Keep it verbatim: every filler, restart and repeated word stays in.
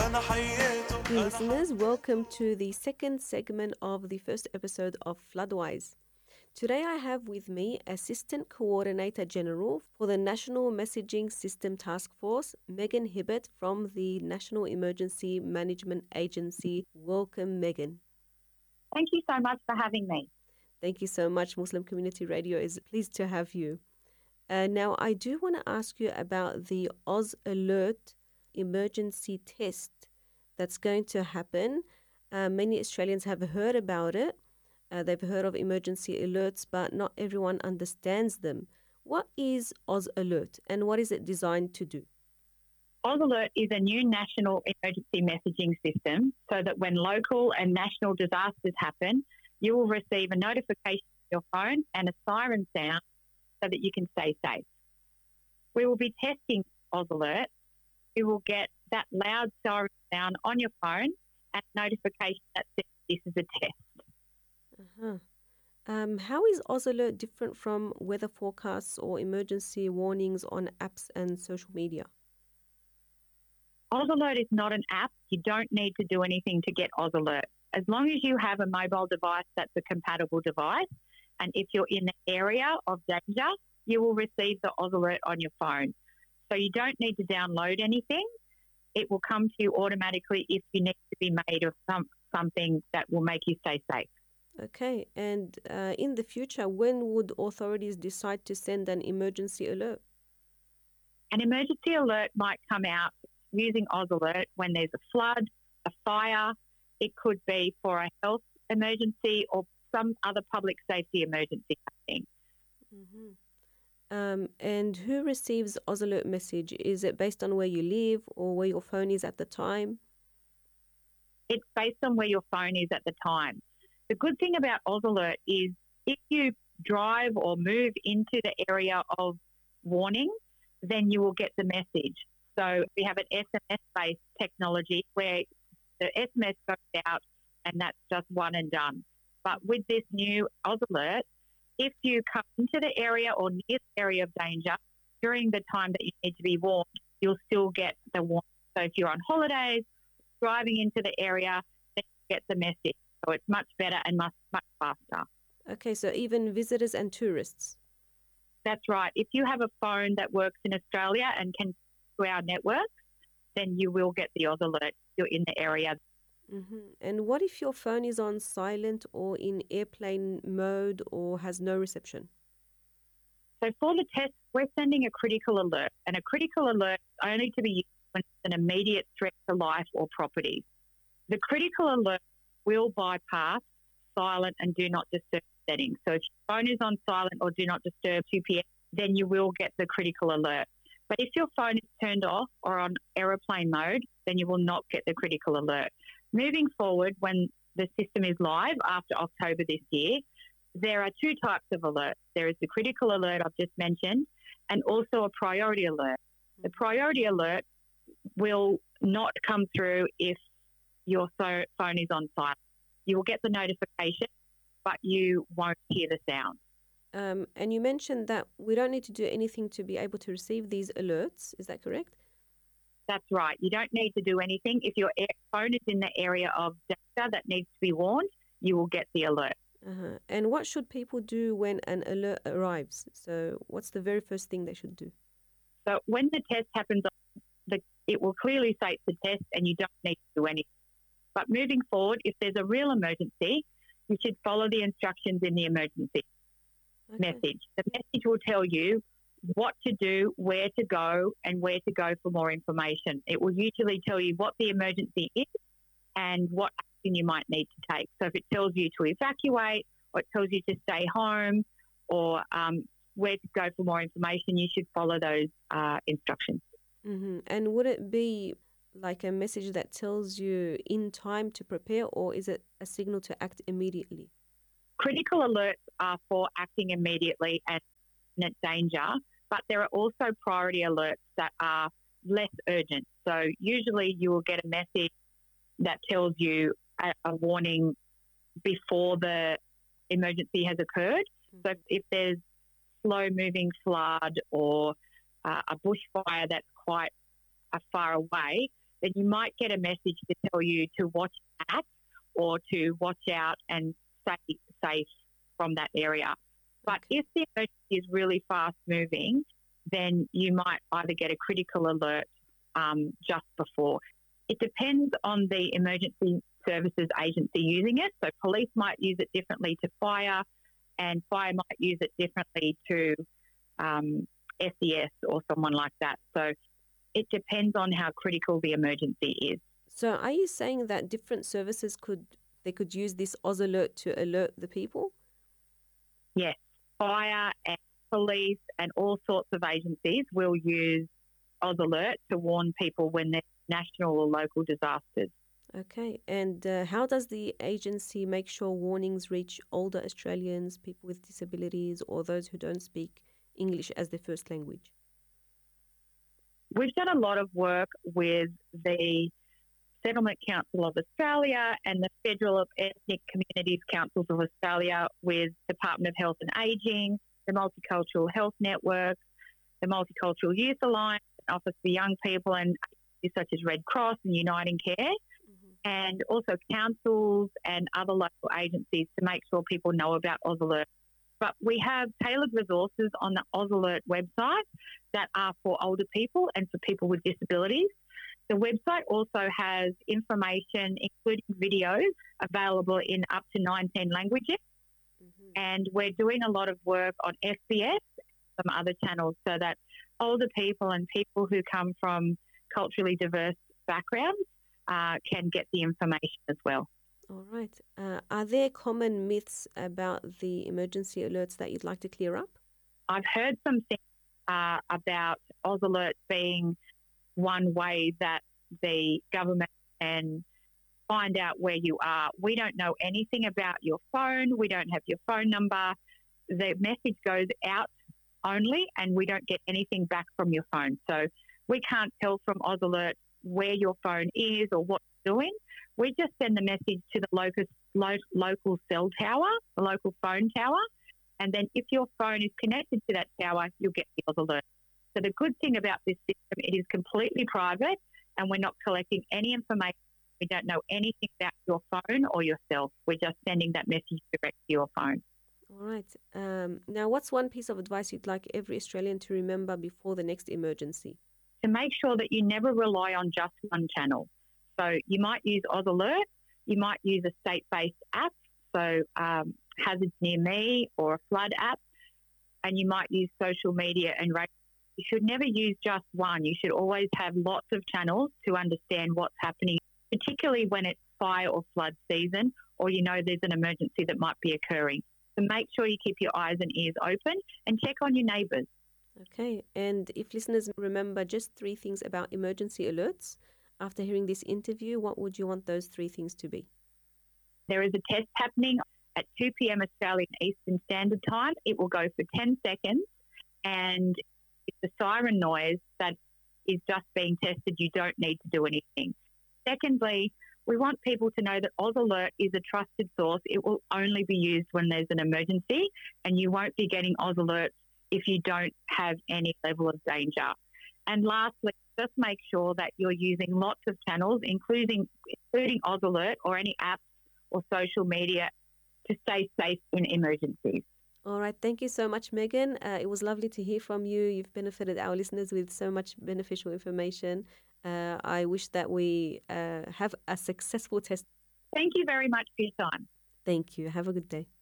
Dear listeners, welcome to the second segment of the first episode of Floodwise. Today I have with me Assistant Coordinator General for the National Messaging System Task Force, Megan Hibbert from the National Emergency Management Agency. Welcome, Megan. Thank you so much for having me. Thank you so much. Muslim Community Radio is pleased to have you. Uh, now, I do want to ask you about the Oz Alert emergency test that's going to happen. Uh, many Australians have heard about it. Uh, they've heard of emergency alerts, but not everyone understands them. What is Oz Alert and what is it designed to do? Oz Alert is a new national emergency messaging system so that when local and national disasters happen, you will receive a notification on your phone and a siren sound so that you can stay safe. We will be testing Oz Alert. You will get that loud siren sound on your phone and notification that says this is a test. Uh-huh. Um, how is Oz Alert different from weather forecasts or emergency warnings on apps and social media? Oz Alert is not an app. You don't need to do anything to get Oz Alert. As long as you have a mobile device that's a compatible device, and if you're in the area of danger, you will receive the Oz Alert on your phone. So you don't need to download anything. It will come to you automatically if you need to be made of some, something that will make you stay safe. Okay, and uh, in the future, when would authorities decide to send an emergency alert? An emergency alert might come out using Oz Alert when there's a flood, a fire. It could be for a health emergency or some other public safety emergency happening. Mm-hmm. Um, and who receives Oz Alert message? Is it based on where you live or where your phone is at the time? It's based on where your phone is at the time. The good thing about Oz Alert is if you drive or move into the area of warning, then you will get the message. So we have an S M S-based technology where the S M S goes out and that's just one and done. But with this new Oz Alert, if you come into the area or near the area of danger during the time that you need to be warned, you'll still get the warning. So if you're on holidays, driving into the area, then you get the message. So it's much better and much, much faster. Okay, so even visitors and tourists? That's right. If you have a phone that works in Australia and can to our network, then you will get the Oz Alert if you're in the area. Mm-hmm. And what if your phone is on silent or in airplane mode or has no reception? So for the test, we're sending a critical alert, and a critical alert is only to be used when it's an immediate threat to life or property. The critical alert will bypass silent and do not disturb settings. So if your phone is on silent or do not disturb two p.m., then you will get the critical alert. But if your phone is turned off or on aeroplane mode, then you will not get the critical alert. Moving forward, when the system is live after October this year, there are two types of alerts. There is the critical alert I've just mentioned and also a priority alert. The priority alert will not come through if your so- phone is on silent. You will get the notification, but you won't hear the sound. Um, and you mentioned that we don't need to do anything to be able to receive these alerts. Is that correct? That's right. You don't need to do anything. If your phone is in the area of danger that needs to be warned, you will get the alert. Uh-huh. And what should people do when an alert arrives? So what's the very first thing they should do? So when the test happens, the, it will clearly say it's a test and you don't need to do anything. But moving forward, if there's a real emergency, you should follow the instructions in the emergency okay. message. The message will tell you what to do, where to go, and where to go for more information. It will usually tell you what the emergency is and what action you might need to take. So if it tells you to evacuate or it tells you to stay home or um, where to go for more information, you should follow those uh, instructions. Mm-hmm. And would it be like a message that tells you in time to prepare, or is it a signal to act immediately? Critical alerts are for acting immediately and in danger, but there are also priority alerts that are less urgent. So usually you will get a message that tells you a, a warning before the emergency has occurred. Mm-hmm. So if there's slow-moving flood or uh, a bushfire that's quite uh, far away, then you might get a message to tell you to watch out or to watch out and stay safe from that area. But Okay. if the emergency is really fast moving, then you might either get a critical alert um, just before. It depends on the emergency services agency using it. So police might use it differently to fire, and fire might use it differently to um, S E S or someone like that. So it depends on how critical the emergency is. So are you saying that different services could they could use this Oz Alert to alert the people? Yes, fire and police and all sorts of agencies will use Oz Alert to warn people when there's national or local disasters. Okay. And uh, how does the agency make sure warnings reach older Australians, people with disabilities, or those who don't speak English as their first language? We've done a lot of work with the Settlement Council of Australia and the Federal Ethnic Communities Councils of Australia, with Department of Health and Ageing, the Multicultural Health Network, the Multicultural Youth Alliance, Office for Young People, and agencies such as Red Cross and Uniting Care, Mm-hmm. and also councils and other local agencies to make sure people know about Oz Alert. But we have tailored resources on the Oz Alert website that are for older people and for people with disabilities. The website also has information, including videos, available in up to nineteen languages. Mm-hmm. And we're doing a lot of work on S B S and some other channels so that older people and people who come from culturally diverse backgrounds uh, can get the information as well. All right. Uh, are there common myths about the emergency alerts that you'd like to clear up? I've heard some things uh, about Oz Alert being one way that the government can find out where you are. We don't know anything about your phone. We don't have your phone number. The message goes out only, and we don't get anything back from your phone. So we can't tell from Oz Alert where your phone is or what you're doing. We just send the message to the local, lo- local cell tower, the local phone tower, and then if your phone is connected to that tower, you'll get the Oz Alert. So the good thing about this system, it is completely private, and we're not collecting any information. We don't know anything about your phone or yourself. We're just sending that message direct to your phone. All right. Um, now, what's one piece of advice you'd like every Australian to remember before the next emergency? To make sure that you never rely on just one channel. So you might use Oz Alert, you might use a state-based app, so um, Hazards Near Me or a flood app, and you might use social media and radio. You should never use just one. You should always have lots of channels to understand what's happening, particularly when it's fire or flood season, or you know there's an emergency that might be occurring. So make sure you keep your eyes and ears open and check on your neighbours. Okay. And if listeners remember just three things about emergency alerts, after hearing this interview, what would you want those three things to be? There is a test happening at two p.m. Australian Eastern Standard Time. It will go for ten seconds, and it's a siren noise that is just being tested. You don't need to do anything. Secondly, we want people to know that Oz Alert is a trusted source. It will only be used when there's an emergency, and you won't be getting Oz Alerts if you don't have any level of danger. And lastly, just make sure that you're using lots of channels, including including Oz Alert or any apps or social media, to stay safe in emergencies. All right. Thank you so much, Megan. Uh, it was lovely to hear from you. You've benefited our listeners with so much beneficial information. Uh, I wish that we uh, have a successful test. Thank you very much for your time. Thank you. Have a good day.